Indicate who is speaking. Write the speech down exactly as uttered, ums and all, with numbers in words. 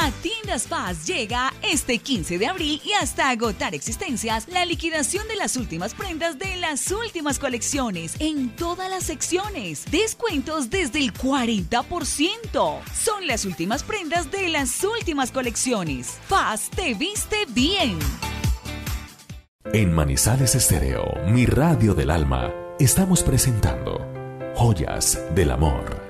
Speaker 1: A Tiendas Paz llega este quince de abril y hasta agotar existencias la liquidación de las últimas prendas de las últimas colecciones en todas las secciones. Descuentos desde el cuarenta por ciento. Son las últimas prendas de las últimas colecciones. Paz te viste bien.
Speaker 2: En Manizales Estéreo, mi radio del alma, estamos presentando Joyas del Amor.